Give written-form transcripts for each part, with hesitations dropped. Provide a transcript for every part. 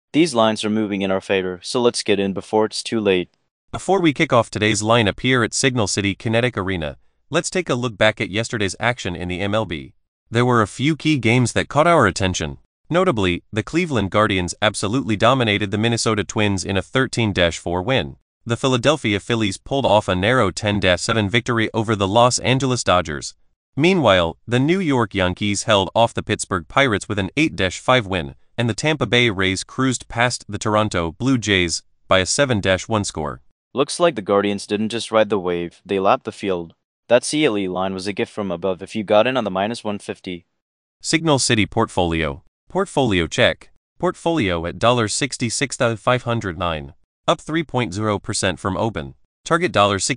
These lines are moving in our favor, so let's get in before it's too late. Before we kick off today's lineup here at Signal City Kinetic Arena, let's take a look back at yesterday's action in the MLB. There were a few key games that caught our attention. Notably, the Cleveland Guardians absolutely dominated the Minnesota Twins in a 13-4 win. The Philadelphia Phillies pulled off a narrow 10-7 victory over the Los Angeles Dodgers. Meanwhile, the New York Yankees held off the Pittsburgh Pirates with an 8-5 win, and the Tampa Bay Rays cruised past the Toronto Blue Jays by a 7-1 score. Looks like the Guardians didn't just ride the wave, they lapped the field. That CLE line was a gift from above if you got in on the minus 150. Signal City Portfolio. Portfolio check. Portfolio at $66,509. Up 3.0% from open. Target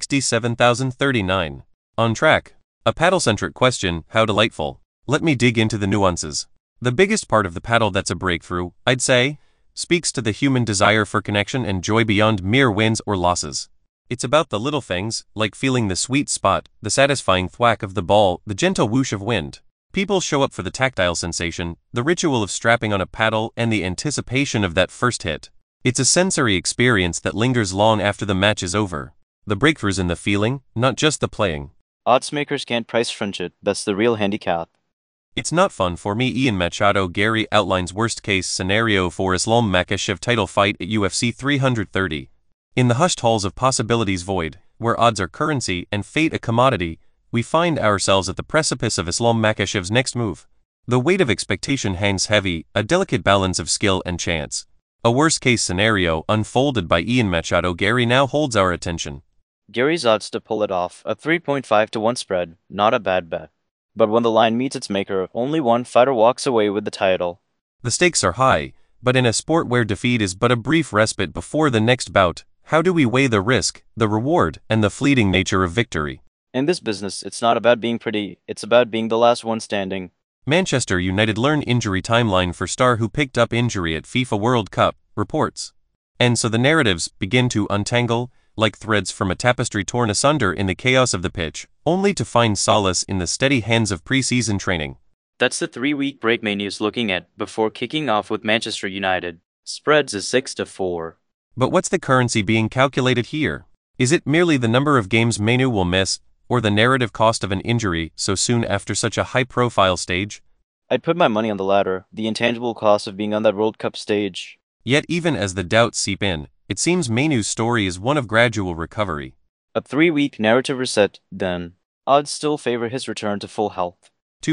$67,039. On track. A paddle-centric question, how delightful. Let me dig into the nuances. The biggest part of the paddle that's a breakthrough, I'd say, speaks to the human desire for connection and joy beyond mere wins or losses. It's about the little things, like feeling the sweet spot, the satisfying thwack of the ball, the gentle whoosh of wind. People show up for the tactile sensation, the ritual of strapping on a paddle, and the anticipation of that first hit. It's a sensory experience that lingers long after the match is over. The breakthrough's in the feeling, not just the playing. Odds makers can't price French it, that's the real handicap. It's not fun for me. Ian Machado Gary outlines worst-case scenario for Islam Makhachev title fight at UFC 330. In the hushed halls of possibilities void, where odds are currency and fate a commodity, we find ourselves at the precipice of Islam Makhachev's next move. The weight of expectation hangs heavy, a delicate balance of skill and chance. A worst-case scenario unfolded by Ian Machado Gary now holds our attention. Gary's odds to pull it off, a 3.5 to 1 spread, not a bad bet. But when the line meets its maker, only one fighter walks away with the title. The stakes are high, but in a sport where defeat is but a brief respite before the next bout, how do we weigh the risk, the reward, and the fleeting nature of victory? In this business, it's not about being pretty, it's about being the last one standing. Manchester United learn injury timeline for star who picked up injury at FIFA World Cup, reports. And so the narratives begin to untangle, like threads from a tapestry torn asunder in the chaos of the pitch, only to find solace in the steady hands of pre-season training. That's the 3-week break Manu's looking at before kicking off with Manchester United. Spreads is 6-4. But what's the currency being calculated here? Is it merely the number of games Manu will miss, or the narrative cost of an injury so soon after such a high-profile stage? I'd put my money on the latter, the intangible cost of being on that World Cup stage. Yet even as the doubts seep in, it seems Manu's story is one of gradual recovery. A 3-week narrative reset, then. Odds still favor his return to full health.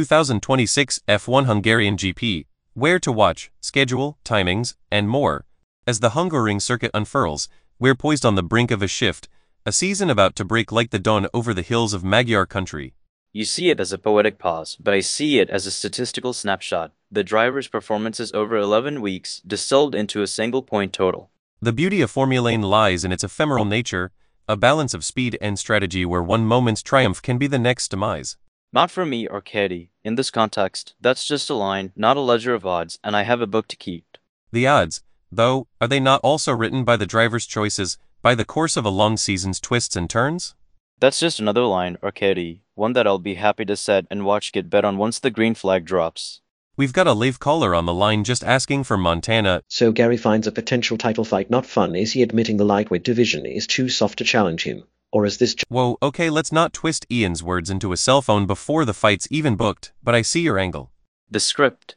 2026 F1 Hungarian GP. Where to watch, schedule, timings, and more. As the Hungaroring circuit unfurls, we're poised on the brink of a shift, a season about to break like the dawn over the hills of Magyar country. You see it as a poetic pause, but I see it as a statistical snapshot. The driver's performances over 11 weeks distilled into a single point total. The beauty of Formula 1 lies in its ephemeral nature, a balance of speed and strategy where one moment's triumph can be the next demise. Not for me or Katie. In this context, that's just a line, not a ledger of odds, and I have a book to keep. The odds, though, are they not also written by the driver's choices, by the course of a long season's twists and turns? That's just another line, or Katie, one that I'll be happy to set and watch get bet on once the green flag drops. We've got a live caller on the line just asking for Montana. So Gary finds a potential title fight not fun. Is he admitting the lightweight division is too soft to challenge him? Or is this Whoa, okay, let's not twist Ian's words into a cell phone before the fight's even booked, but I see your angle. The script.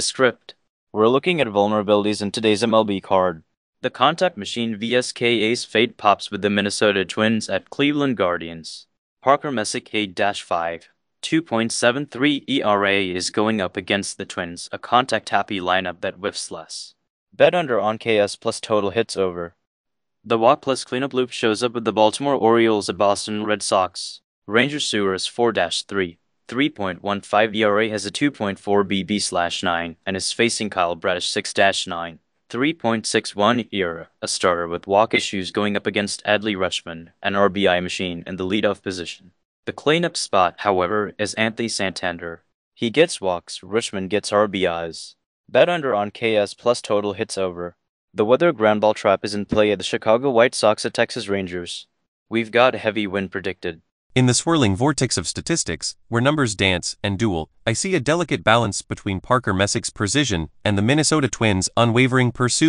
We're looking at vulnerabilities in today's MLB card. The contact machine VSK Ace Fate pops with the Minnesota Twins at Cleveland Guardians. Parker Messick 8-5. 2.73 ERA is going up against the Twins, a contact-happy lineup that whiffs less. Bet under on KS plus total hits over. The walk plus cleanup loop shows up with the Baltimore Orioles at Boston Red Sox. Rangers Sewer is 4-3. 3.15 ERA has a 2.4 BB/9 and is facing Kyle Bradish 6-9. 3.61 ERA, a starter with walk issues going up against Adley Rutschman, an RBI machine in the leadoff position. The cleanup spot, however, is Anthony Santander. He gets walks, Rutschman gets RBIs. Bet under on KS plus total hits over. The weather ground ball trap is in play at the Chicago White Sox at Texas Rangers. We've got a heavy wind predicted. In the swirling vortex of statistics, where numbers dance and duel, I see a delicate balance between Parker Messick's precision and the Minnesota Twins' unwavering pursuit.